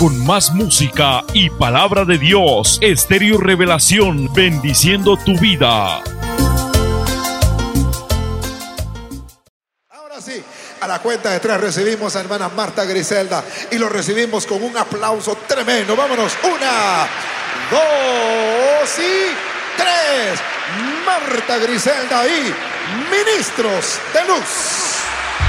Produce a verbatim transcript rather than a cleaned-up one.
con más música y palabra de Dios. Estéreo Revelación, bendiciendo tu vida. Ahora sí, a la cuenta de tres recibimos a hermana Marta Griselda y lo recibimos con un aplauso tremendo. Vámonos, una, dos y tres. Marta Griselda y Ministros de Luz.